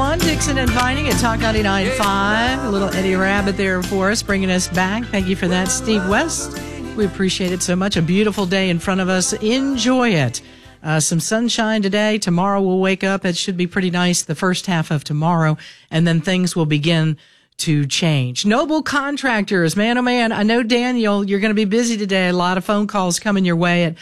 on. Dixon and Vining at Talk 99.5. A little Eddie Rabbit there for us, bringing us back. Thank you for that, Steve West. We appreciate it so much. A beautiful day in front of us. Enjoy it. Some sunshine today. Tomorrow we'll wake up. It should be pretty nice the first half of tomorrow, and then things will begin to change. Noble Contractors, man, oh man. I know, Daniel, you're going to be busy today. A lot of phone calls coming your way at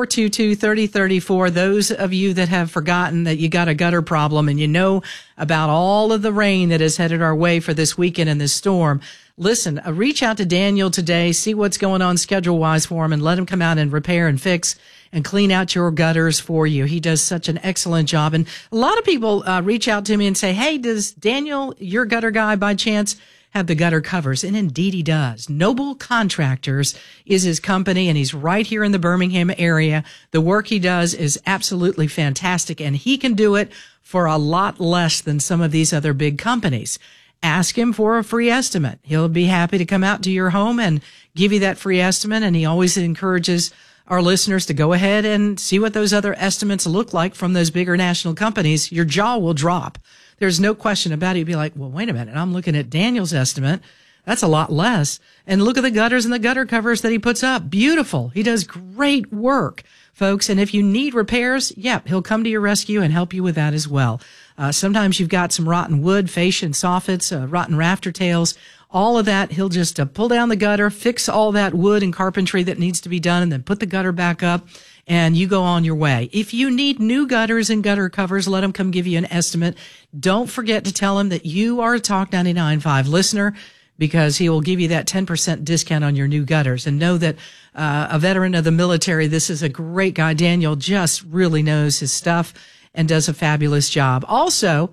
422-3034. Those of you that have forgotten that you got a gutter problem and you know about all of the rain that is headed our way for this weekend and this storm, listen, reach out to Daniel today, see what's going on schedule-wise for him, and let him come out and repair and fix and clean out your gutters for you. He does such an excellent job. And a lot of people reach out to me and say, hey, does Daniel, your gutter guy, by chance have the gutter covers? And indeed he does. Noble Contractors is his company, and he's right here in the Birmingham area. The work he does is absolutely fantastic, and he can do it for a lot less than some of these other big companies. Ask him for a free estimate. He'll be happy to come out to your home and give you that free estimate, and he always encourages our listeners to go ahead and see what those other estimates look like from those bigger national companies. Your jaw will drop. There's no question about it. You'd be like, well, wait a minute. I'm looking at Daniel's estimate. That's a lot less. And look at the gutters and the gutter covers that he puts up. Beautiful. He does great work, folks. And if you need repairs, he'll come to your rescue and help you with that as well. Sometimes you've got some rotten wood, fascia and soffits, rotten rafter tails, all of that. He'll just pull down the gutter, fix all that wood and carpentry that needs to be done, and then put the gutter back up, and you go on your way. If you need new gutters and gutter covers, let him come give you an estimate. Don't forget to tell him that you are a Talk 99.5 listener, because he will give you that 10% discount on your new gutters. And know that a veteran of the military, this is a great guy. Daniel just really knows his stuff and does a fabulous job. Also,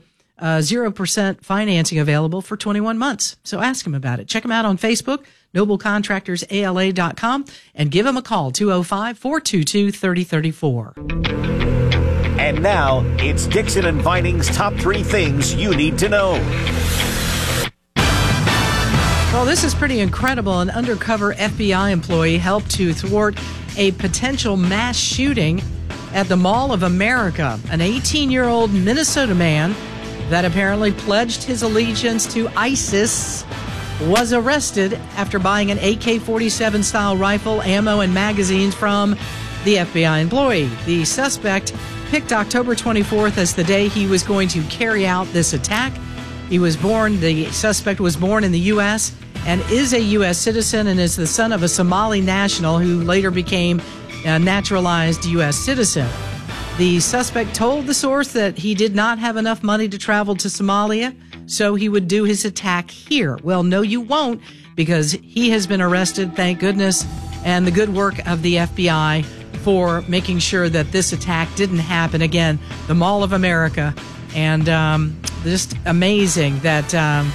0% financing available for 21 months. So ask him about it. Check him out on Facebook, noblecontractorsala.com, and give him a call, 205-422-3034. And now, it's Dixon and Vining's top 3 things you need to know. Well, this is pretty incredible. An undercover FBI employee helped to thwart a potential mass shooting at the Mall of America. An 18-year-old Minnesota man that apparently pledged his allegiance to ISIS was arrested after buying an AK-47 style rifle, ammo, and magazines from the FBI employee. The suspect picked October 24th as the day he was going to carry out this attack. The suspect was born in the U.S. and is a U.S. citizen, and is the son of a Somali national who later became a naturalized U.S. citizen. The suspect told the source that he did not have enough money to travel to Somalia, so he would do his attack here. Well, no, you won't, because he has been arrested, thank goodness, and the good work of the FBI for making sure that this attack didn't happen. Again, the Mall of America, and just amazing that,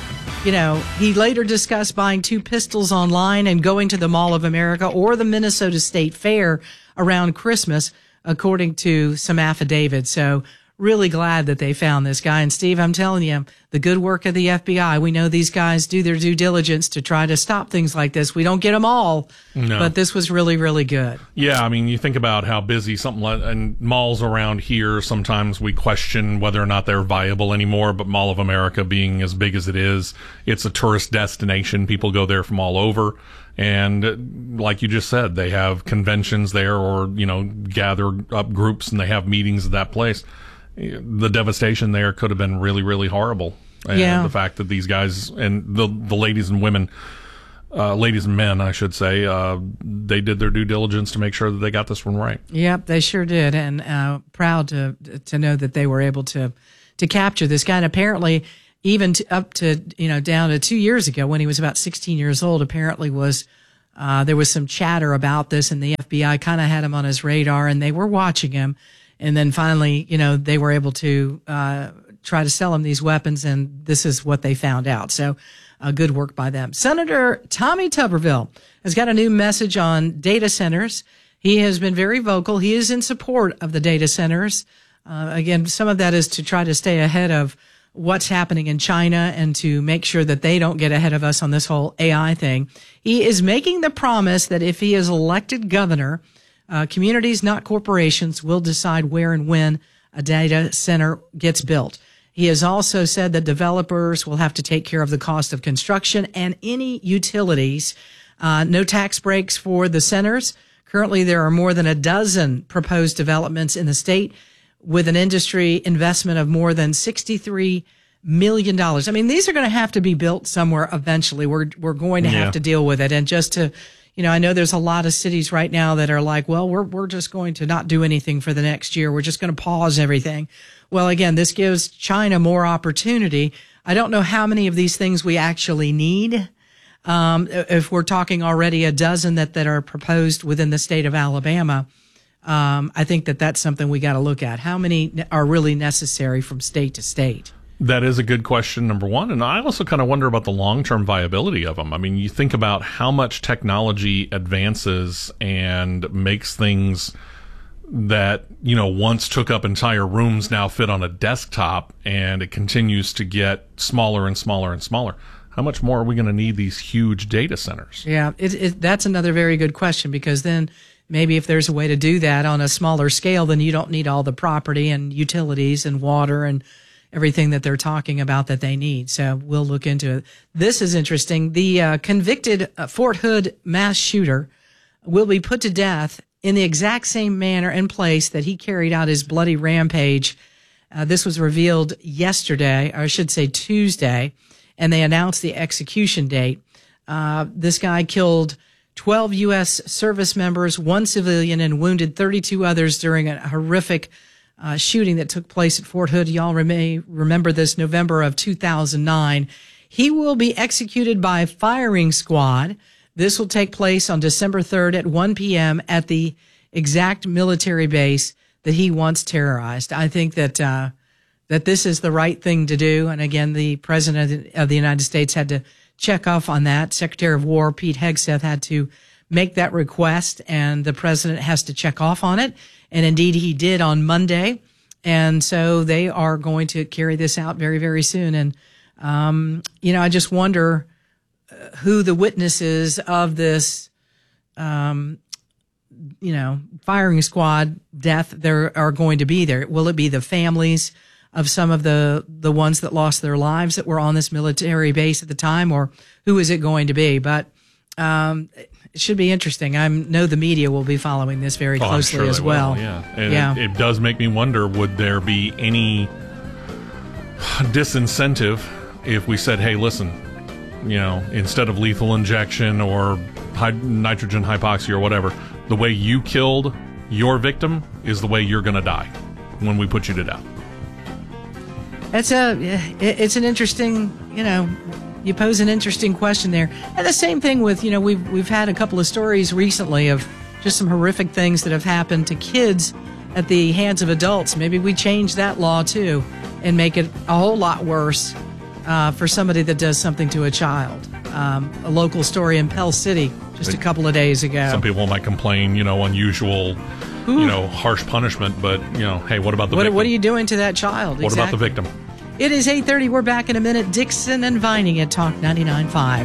he later discussed buying 2 pistols online and going to the Mall of America or the Minnesota State Fair around Christmas, according to some affidavits. So really glad that they found this guy. And Steve, I'm telling you, the good work of the FBI, we know these guys do their due diligence to try to stop things like this. We don't get them all, but this was really, really good. Yeah, I mean, you think about how busy something like, and malls around here, sometimes we question whether or not they're viable anymore, but Mall of America being as big as it is, it's a tourist destination. People go there from all over. And like you just said, they have conventions there, or, gather up groups and they have meetings at that place. The devastation there could have been really, really horrible. And the fact that these guys and the ladies and women, ladies and men, I should say, they did their due diligence to make sure that they got this one right. Yep, they sure did. And proud to know that they were able to capture this guy. And apparently, even up to, down to 2 years ago when he was about 16 years old, apparently there was some chatter about this, and the FBI kind of had him on his radar, and they were watching him. And then finally, they were able to try to sell him these weapons, and this is what they found out. So good work by them. Senator Tommy Tuberville has got a new message on data centers. He has been very vocal. He is in support of the data centers. Again, some of that is to try to stay ahead of what's happening in China and to make sure that they don't get ahead of us on this whole AI thing. He is making the promise that if he is elected governor, communities, not corporations, will decide where and when a data center gets built. He has also said that developers will have to take care of the cost of construction and any utilities. No tax breaks for the centers. Currently, there are more than a dozen proposed developments in the state with an industry investment of more than $63 million. I mean, these are going to have to be built somewhere eventually. We're going to have to deal with it. And just to, I know there's a lot of cities right now that are like, well, we're just going to not do anything for the next year. We're just going to pause everything. Well, again, this gives China more opportunity. I don't know how many of these things we actually need. If we're talking already a dozen that are proposed within the state of Alabama, I think that's something we got to look at. How many are really necessary from state to state? That is a good question, number one. And I also kind of wonder about the long-term viability of them. I mean, you think about how much technology advances and makes things that, once took up entire rooms now fit on a desktop, and it continues to get smaller and smaller and smaller. How much more are we going to need these huge data centers? Yeah, that's another very good question, because then maybe if there's a way to do that on a smaller scale, then you don't need all the property and utilities and water and everything that they're talking about that they need. So we'll look into it. This is interesting. The convicted Fort Hood mass shooter will be put to death in the exact same manner and place that he carried out his bloody rampage. This was revealed yesterday, or I should say Tuesday, and they announced the execution date. This guy killed 12 U.S. service members, 1 civilian, and wounded 32 others during a horrific shooting that took place at Fort Hood. Y'all may remember this, November of 2009. He will be executed by firing squad. This will take place on December 3rd at 1 p.m. at the exact military base that he once terrorized. I think that this is the right thing to do. And again, the President of the United States had to check off on that. Secretary of War Pete Hegseth had to make that request, and the President has to check off on it. And indeed, he did on Monday. And so they are going to carry this out very, very soon. And, I just wonder who the witnesses of this, firing squad death there are going to be there. Will it be the families of some of the ones that lost their lives that were on this military base at the time, or who is it going to be? But it should be interesting. I know the media will be following this very closely as well. And it does make me wonder, would there be any disincentive if we said, hey, listen, instead of lethal injection or nitrogen hypoxia or whatever, the way you killed your victim is the way you're going to die when we put you to death. It's an interesting, you pose an interesting question there. And the same thing with, we've had a couple of stories recently of just some horrific things that have happened to kids at the hands of adults. Maybe we change that law too and make it a whole lot worse for somebody that does something to a child. A local story in Pell City just a couple of days ago. Some people might complain, unusual, harsh punishment, but, hey, what about the victim? What are you doing to that child? What about the victim? It is 8:30. We're back in a minute. Dixon and Vining at Talk 99.5.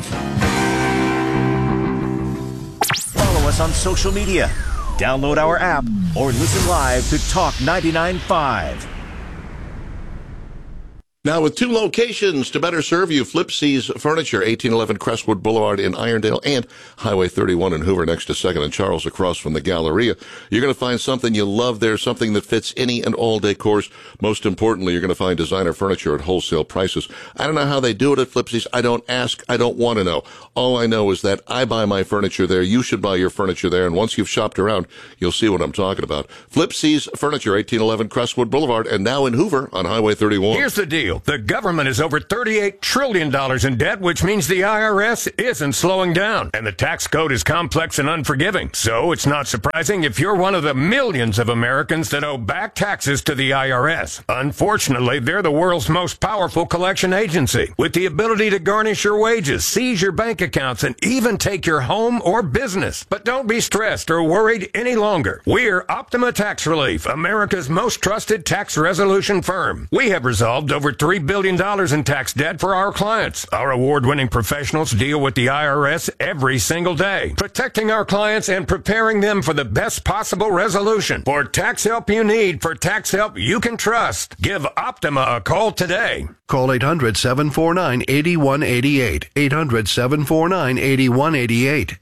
Follow us on social media. Download our app or listen live to Talk 99.5. Now, with 2 locations to better serve you, Flip C's Furniture, 1811 Crestwood Boulevard in Irondale, and Highway 31 in Hoover next to 2nd and Charles across from the Galleria. You're going to find something you love there, something that fits any and all decors. Most importantly, you're going to find designer furniture at wholesale prices. I don't know how they do it at Flip C's. I don't ask. I don't want to know. All I know is that I buy my furniture there. You should buy your furniture there. And once you've shopped around, you'll see what I'm talking about. Flip C's Furniture, 1811 Crestwood Boulevard, and now in Hoover on Highway 31. Here's the deal. The government is over $38 trillion in debt, which means the IRS isn't slowing down. And the tax code is complex and unforgiving. So it's not surprising if you're one of the millions of Americans that owe back taxes to the IRS. Unfortunately, they're the world's most powerful collection agency, with the ability to garnish your wages, seize your bank accounts, and even take your home or business. But don't be stressed or worried any longer. We're Optima Tax Relief, America's most trusted tax resolution firm. We have resolved over $3 billion in tax debt for our clients. Our award-winning professionals deal with the IRS every single day, protecting our clients and preparing them for the best possible resolution. For tax help you need, for tax help you can trust, give Optima a call today. Call 800-749-8188. 800-749-8188.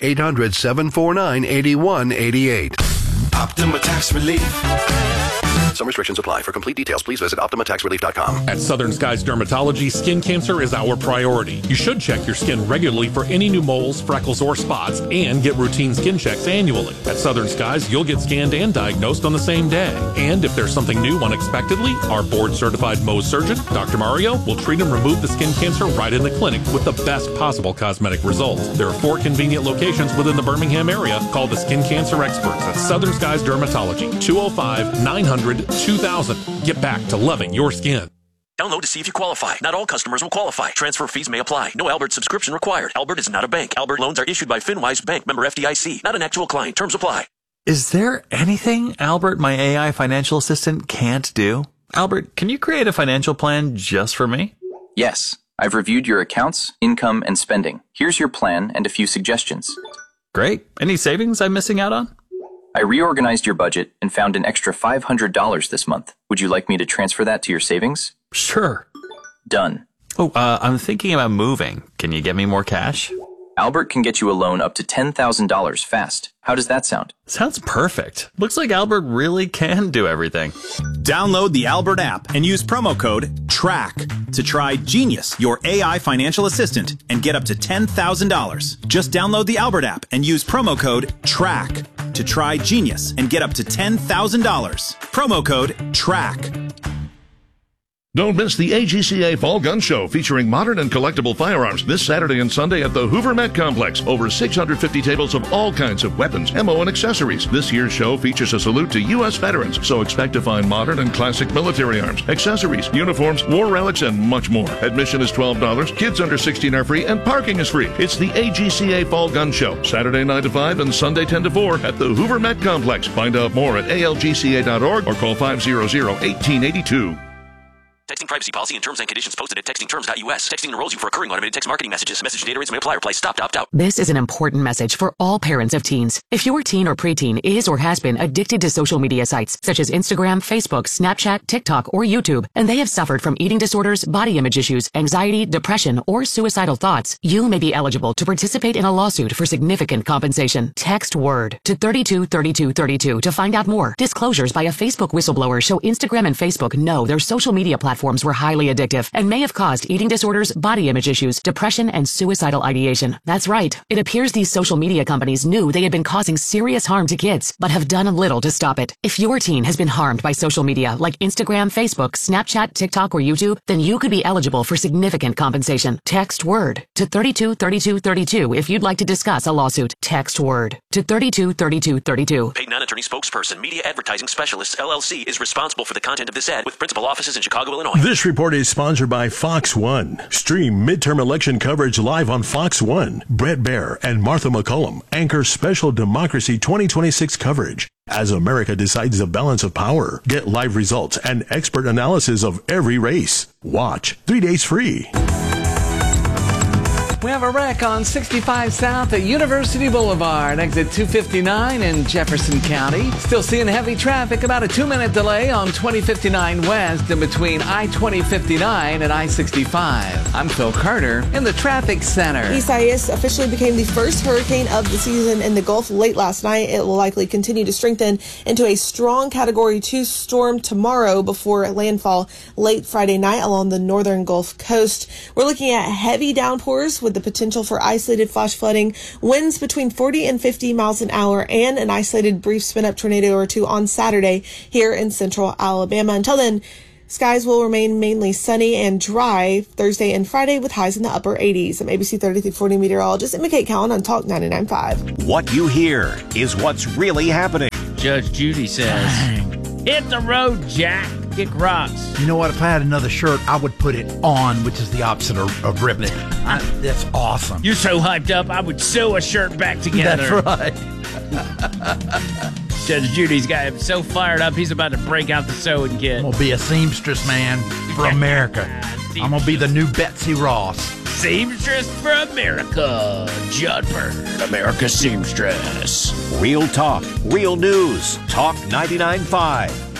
800-749-8188. Optima Tax Relief. Some restrictions apply. For complete details, please visit OptimaTaxRelief.com. At Southern Skies Dermatology, skin cancer is our priority. You should check your skin regularly for any new moles, freckles, or spots, and get routine skin checks annually. At Southern Skies, you'll get scanned and diagnosed on the same day. And if there's something new unexpectedly, our board-certified Mohs surgeon, Dr. Mario, will treat and remove the skin cancer right in the clinic with the best possible cosmetic results. There are 4 convenient locations within the Birmingham area. Call the skin cancer experts at Southern Skies Dermatology, 205-900-2000. Get back to loving your skin. Download to see if you qualify. Not all customers will qualify. Transfer fees may apply. No Albert subscription required. Albert is not a bank. Albert loans are issued by FinWise Bank, member FDIC. Not an actual client. Terms apply. Is there anything Albert, my AI financial assistant, can't do? Albert, can you create a financial plan just for me? Yes. I've reviewed your accounts, income, and spending. Here's your plan and a few suggestions. Great. Any savings I'm missing out on? I reorganized your budget and found an extra $500 this month. Would you like me to transfer that to your savings? Sure. Done. Oh, I'm thinking about moving. Can you get me more cash? Albert can get you a loan up to $10,000 fast. How does that sound? Sounds perfect. Looks like Albert really can do everything. Download the Albert app and use promo code TRACK to try Genius, your AI financial assistant, and get up to $10,000. Just download the Albert app and use promo code TRACK to try Genius and get up to $10,000. Promo code TRACK. Don't miss the AGCA Fall Gun Show featuring modern and collectible firearms this Saturday and Sunday at the Hoover Met Complex. Over 650 tables of all kinds of weapons, ammo, and accessories. This year's show features a salute to U.S. veterans, so expect to find modern and classic military arms, accessories, uniforms, war relics, and much more. Admission is $12. Kids under 16 are free, and parking is free. It's the AGCA Fall Gun Show, Saturday 9 to 5 and Sunday 10 to 4 at the Hoover Met Complex. Find out more at algca.org or call 500-1882. Texting privacy policy and terms and conditions posted at textingterms.us. Texting enrolls you for recurring automated text marketing messages. Message data rates may apply. Reply stopped, opt out. This is an important message for all parents of teens. If your teen or preteen is or has been addicted to social media sites such as Instagram, Facebook, Snapchat, TikTok, or YouTube, and they have suffered from eating disorders, body image issues, anxiety, depression, or suicidal thoughts, you may be eligible to participate in a lawsuit for significant compensation. Text WORD to 323232 to find out more. Disclosures by a Facebook whistleblower show Instagram and Facebook know their social media platforms were highly addictive and may have caused eating disorders, body image issues, depression, and suicidal ideation. That's right. It appears these social media companies knew they had been causing serious harm to kids, but have done little to stop it. If your teen has been harmed by social media like Instagram, Facebook, Snapchat, TikTok, or YouTube, then you could be eligible for significant compensation. Text WORD to 323232 if you'd like to discuss a lawsuit. Text WORD to 323232. Paid non-attorney spokesperson, Media Advertising Specialists, LLC, is responsible for the content of this ad with principal offices in Chicago, Illinois. This report is sponsored by Fox One. Stream midterm election coverage live on Fox One. Brett Baer and Martha McCullum anchor special Democracy 2026 coverage as America decides the balance of power. Get live results and expert analysis of every race. Watch 3 days free. We have a wreck on 65 South at University Boulevard, exit 259 in Jefferson County. Still seeing heavy traffic, about a 2-minute delay on 2059 West in between I-2059 and I-65. I'm Phil Carter in the traffic center. Isaias officially became the first hurricane of the season in the Gulf late last night. It will likely continue to strengthen into a strong Category 2 storm tomorrow before landfall late Friday night along the northern Gulf Coast. We're looking at heavy downpours with the potential for isolated flash flooding, winds between 40 and 50 miles an hour, and an isolated brief spin-up tornado or two on Saturday here in central Alabama. Until then, skies will remain mainly sunny and dry Thursday and Friday with highs in the upper 80s. I'm ABC 3340 meteorologist Emma Kate Cowan on Talk 99.5. What you hear is what's really happening. Judge Judy says, hit the road, Jack. Kick rocks. You know what? If I had another shirt, I would put it on, which is the opposite of ripping it. That's awesome. You're so hyped up, I would sew a shirt back together. That's right. Judge Judy's got him so fired up, he's about to break out the sewing kit. I'm going to be a seamstress, man, for America. I'm going to be the new Betsy Ross. Seamstress for America. Judd Bird, America's seamstress. Real talk, real news. Talk 99.5.